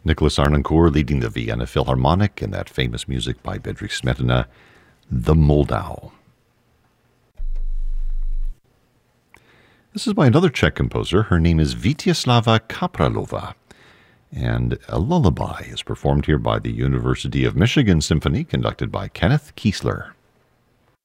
Nicholas Arnoncourt leading the Vienna Philharmonic and that famous music by Bedřich Smetana, The Moldau. This is by another Czech composer. Her name is Vítězslava Kapralova, and a lullaby is performed here by the University of Michigan Symphony, conducted by Kenneth Kiesler.